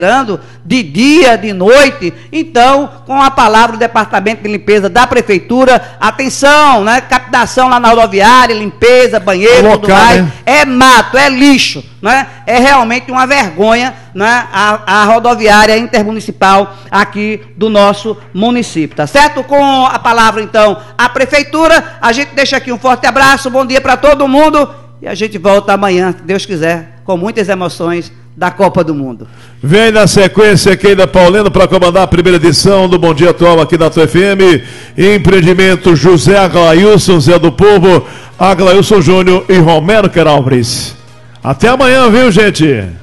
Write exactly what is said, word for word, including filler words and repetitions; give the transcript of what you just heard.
de dia, de noite. Então, com a palavra do Departamento de Limpeza da Prefeitura, atenção, né? Captação lá na rodoviária, limpeza, banheiro, local, tudo mais. Né? É mato, é lixo, né? É realmente uma vergonha, né? A, a rodoviária intermunicipal aqui do nosso município, tá certo? Com a palavra, então, a Prefeitura, a gente deixa aqui um forte abraço, bom dia para todo mundo e a gente volta amanhã, se Deus quiser, com muitas emoções da Copa do Mundo. Vem na sequência Keila Paulino para comandar a primeira edição do Bom Dia Atual aqui da T F M. Empreendimento José Aglailson, Zé do Povo, Aglailson Júnior e Romero Queralves. Até amanhã, viu, gente?